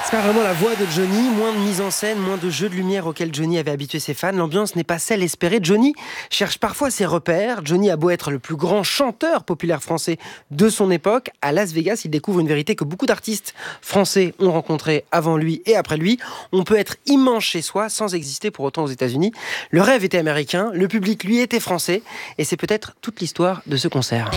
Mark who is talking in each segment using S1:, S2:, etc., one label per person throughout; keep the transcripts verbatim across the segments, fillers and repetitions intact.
S1: C'est pas vraiment la voix de Johnny, moins de mise en scène, moins de jeux de lumière auxquels Johnny avait habitué ses fans. L'ambiance n'est pas celle espérée. Johnny cherche parfois ses repères. Johnny a beau être le plus grand chanteur populaire français de son époque, à Las Vegas, il découvre une vérité que beaucoup d'artistes français ont rencontrée avant lui et après lui. On peut être immense chez soi sans exister pour autant aux États-Unis. Le rêve était américain, le public lui était français, et c'est peut-être toute l'histoire de ce concert.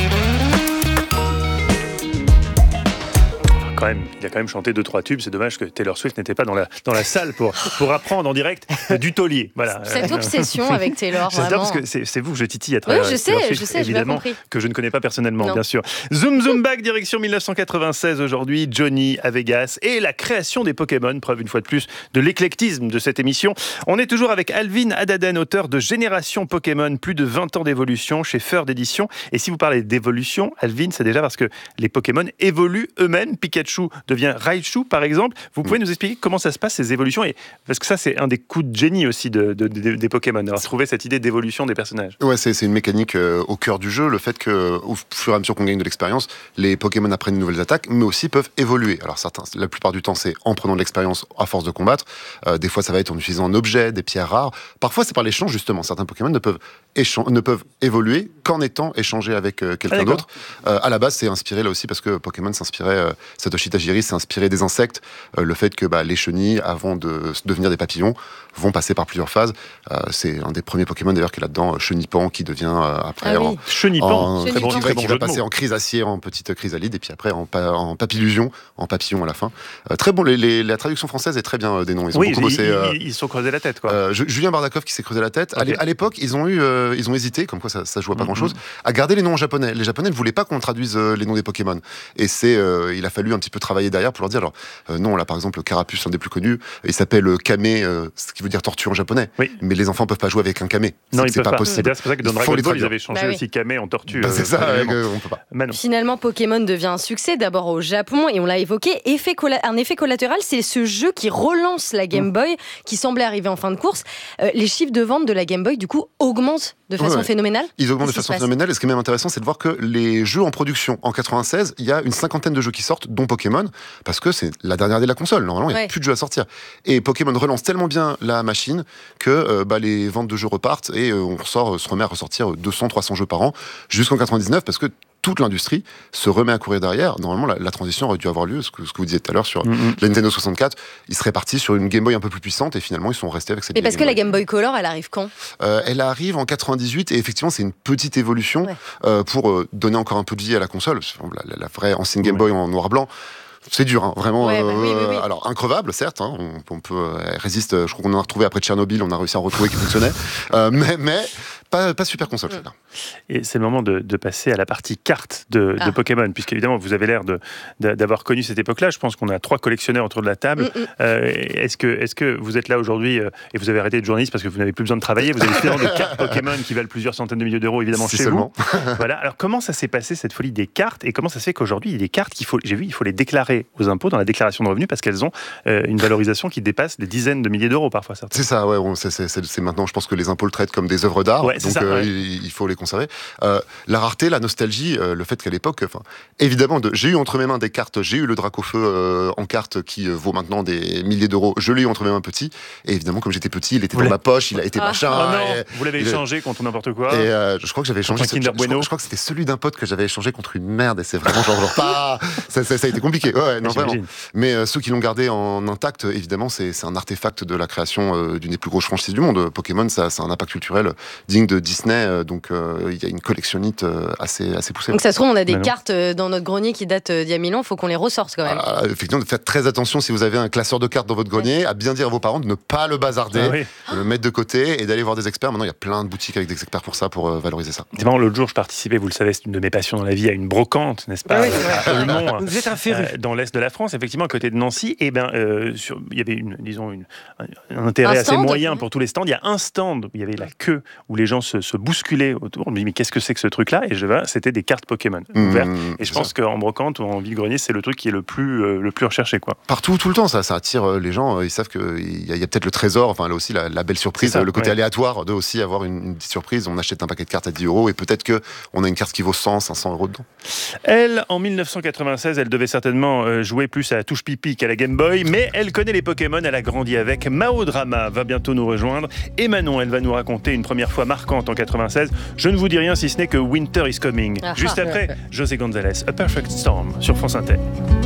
S2: Quand même, il a quand même chanté deux trois tubes. C'est dommage que Taylor Swift n'était pas dans la, dans la salle pour, pour apprendre en direct du taulier. Voilà.
S3: Cette obsession avec Taylor,
S2: J'adore
S3: vraiment.
S2: parce que c'est, c'est vous que je titille à travers
S3: oui, je sais,
S2: Taylor Swift,
S3: je sais,
S2: évidemment,
S3: j'ai bien compris.
S2: Que je ne connais pas personnellement,
S3: Non.
S2: bien sûr. Zoom Zoom Back, direction dix-neuf cent quatre-vingt-seize aujourd'hui, Johnny à Vegas et la création des Pokémon, preuve une fois de plus de l'éclectisme de cette émission. On est toujours avec Alvin Adaden, auteur de Génération Pokémon, plus de vingt ans d'évolution chez Ferd Éditions. Et si vous parlez d'évolution, Alvin, c'est déjà parce que les Pokémon évoluent eux-mêmes. Pikachu devient Raichu, par exemple. Vous pouvez nous expliquer comment ça se passe, ces évolutions, et parce que ça, c'est un des coups de génie aussi de, de, de, des Pokémon, d'avoir trouvé cette idée d'évolution des personnages.
S4: Ouais, c'est, c'est une mécanique euh, au cœur du jeu, le fait que, au fur et à mesure qu'on gagne de l'expérience, les Pokémon apprennent de nouvelles attaques, mais aussi peuvent évoluer. Alors certains, la plupart du temps, c'est en prenant de l'expérience à force de combattre. Euh, des fois, ça va être en utilisant un objet, des pierres rares. Parfois, c'est par l'échange, justement. Certains Pokémon ne peuvent, échan- ne peuvent évoluer qu'en étant échangés avec euh, quelqu'un ah, d'autre. Euh, à la base, c'est inspiré là aussi parce que Pokémon s'inspirait, euh, Satoshi Tajiri s'est inspiré des insectes. Euh, le fait que bah, les chenilles, avant de devenir des papillons, vont passer par plusieurs phases. Euh, c'est un des premiers Pokémon d'ailleurs qui est là-dedans, Chenipan, qui devient euh, après
S3: ah oui.
S4: en
S2: Chenipan,
S4: en,
S2: très bon,
S4: qui,
S2: très bon
S4: qui va passer en chrysacier, en petite chrysalide, et puis après en, pa, en papillusion, en papillon à la fin. Euh, très bon, les, les, la traduction française est très bien euh, des noms. Ils ont
S2: oui,
S4: beaucoup
S2: ils,
S4: bossé. Euh,
S2: ils, ils se sont creusés la tête, quoi.
S4: Euh, Julien Bardakov qui s'est creusé la tête. Okay. À l'époque, ils ont eu, euh, ils ont hésité, comme quoi ça, ça jouait pas mm-hmm. grand-chose, à garder les noms en japonais. Les Japonais ne voulaient pas qu'on traduise euh, les noms des Pokémon, et c'est, euh, il a fallu un petit peu travailler derrière pour leur dire. Alors, euh, non, là par exemple, le Carapuce, un des plus connus, il s'appelle Kame, euh, ce qui veut dire tortue en japonais. Oui. Mais les enfants peuvent pas jouer avec un Kame.
S2: Non,
S4: c'est,
S2: ils
S4: c'est
S2: peuvent
S4: pas,
S2: pas
S4: possible.
S2: C'est pour ça que dans Dragon Ball, ils avaient changé bah oui. aussi Kame en tortue.
S4: Bah, c'est
S2: euh,
S4: ça, euh, on peut pas.
S3: Manon. Finalement, Pokémon devient un succès, d'abord au Japon, et on l'a évoqué. Effet colla- un effet collatéral, c'est ce jeu qui relance la Game Boy, qui semblait arriver en fin de course. Euh, les chiffres de vente de la Game Boy, du coup, augmentent de façon ouais. phénoménale.
S4: Ils augmentent de façon phénoménale, et ce qui est même intéressant, c'est de voir que les jeux en production, en quatre-vingt-seize, il y a une cinquantaine de jeux qui sortent, dont Pokémon, parce que c'est la dernière année de la console. Normalement, il n'y a ouais. plus de jeux à sortir. Et Pokémon relance tellement bien la machine que euh, bah, les ventes de jeux repartent, et euh, on ressort, se remet à ressortir deux cents trois cents jeux par an, jusqu'en quatre-vingt-dix-neuf, parce que toute l'industrie se remet à courir derrière. Normalement, la, la transition aurait dû avoir lieu, ce que, ce que vous disiez tout à l'heure sur mm-hmm. la Nintendo soixante-quatre. Ils seraient partis sur une Game Boy un peu plus puissante, et finalement, ils sont restés avec cette.
S3: Mais parce
S4: Game
S3: que
S4: Boy.
S3: la Game Boy Color, elle arrive quand
S4: euh, Elle arrive en quatre-vingt-dix-huit, et effectivement, c'est une petite évolution ouais. euh, pour euh, donner encore un peu de vie à la console. La, la, la vraie ancienne Game Boy ouais. en noir-blanc. C'est dur, hein, vraiment.
S3: Ouais, bah oui, oui, oui.
S4: Euh, alors increvable, certes. Hein, on, on peut euh, elle résiste. Je crois qu'on en a retrouvé après Tchernobyl. On a réussi à en retrouver qui fonctionnait. Euh, mais, mais pas, pas super console. Celle-là.
S2: Et c'est le moment de, de passer à la partie carte de, ah. de Pokémon, puisqu'évidemment vous avez l'air de, de, d'avoir connu cette époque-là. Je pense qu'on a trois collectionneurs autour de la table. Mm-hmm. Euh, est-ce que, est-ce que vous êtes là aujourd'hui euh, et vous avez arrêté de journaliste parce que vous n'avez plus besoin de travailler? Vous avez finalement des cartes Pokémon qui valent plusieurs centaines de milliers d'euros, évidemment,
S4: si
S2: chez
S4: seulement.
S2: vous. Voilà. Alors comment ça s'est passé, cette folie des cartes, et comment ça se fait qu'aujourd'hui il y a des cartes qu'il faut, j'ai vu, il faut les déclarer aux impôts dans la déclaration de revenus parce qu'elles ont euh, une valorisation qui dépasse des dizaines de milliers d'euros parfois. Certains.
S4: C'est ça, ouais. Bon, c'est, c'est, c'est, c'est maintenant, je pense que les impôts le traitent comme des œuvres d'art,
S2: ouais,
S4: donc
S2: ça,
S4: euh,
S2: ouais.
S4: il, il faut les conserver. Euh, la rareté, la nostalgie, euh, le fait qu'à l'époque, enfin, évidemment, de, j'ai eu entre mes mains des cartes, j'ai eu le Dracofeu euh, en carte qui euh, vaut maintenant des milliers d'euros. Je l'ai eu entre mes mains petit, et évidemment, comme j'étais petit, il était vous dans ma poche, il a été ah. machin.
S2: Oh non,
S4: et,
S2: vous l'avez
S4: il,
S2: échangé contre n'importe quoi.
S4: Et euh, je crois que j'avais échangé.
S2: Ce, je,
S4: je, crois, je crois que c'était celui d'un pote que j'avais échangé contre une merde, et c'est vraiment genre, genre pas. Ça, ça, ça a été compliqué. Ouais, non, vraiment. Mais euh, ceux qui l'ont gardé en intact, évidemment, c'est, c'est un artefact de la création euh, d'une des plus grosses franchises du monde. Pokémon, ça, ça a un impact culturel digne de Disney, euh, donc il euh, y a une collectionnite euh, assez, assez poussée.
S3: Donc ça se trouve, on a des cartes dans notre grenier qui datent d'il y a mille ans, il faut qu'on les ressorte quand même.
S4: Ah, effectivement, faites très attention si vous avez un classeur de cartes dans votre grenier, ouais. à bien dire à vos parents de ne pas le bazarder, ah, oui. de le mettre de côté et d'aller voir des experts. Maintenant, il y a plein de boutiques avec des experts pour ça, pour euh, valoriser ça.
S2: C'est marrant, l'autre jour, je participais, vous le savez, c'est une de mes passions dans la vie, à une brocante, n'est-ce pas,
S3: oui,
S2: euh, le Mont,
S1: vous êtes un féru.
S2: Euh, dans l'est de la France, effectivement, à côté de Nancy. Et ben, euh, sur, il y avait une, disons, une, un, un intérêt un assez moyen pour tous les stands. Il y a un stand où il y avait la queue, où les gens gens se, se bousculaient autour. On me dit, mais qu'est-ce que c'est que ce truc-là? Et je vais, c'était des cartes Pokémon ouvertes. Mmh, et je pense qu'en brocante ou en vide-grenier, c'est le truc qui est le plus, euh, le plus recherché, quoi.
S4: Partout, tout le temps, ça, ça attire les gens. Ils savent qu'il y a, y a peut-être le trésor, enfin là aussi la, la belle surprise, ça, le côté ouais. aléatoire de aussi avoir une, une petite surprise. On achète un paquet de cartes à dix euros et peut-être qu'on a une carte qui vaut cent, cinq cents euros dedans.
S2: Elle, en mille neuf cent quatre-vingt-seize, elle devait certainement jouer plus à la touche pipi qu'à la Game Boy, mais elle connaît les Pokémon, elle a grandi avec. Mao Drama va bientôt nous rejoindre. Et Manon, elle va nous raconter une première fois marquante en quatre-vingt-seize. Je ne vous dis rien si ce n'est que Winter is Coming. Juste après, José González, A Perfect Storm sur France Inter.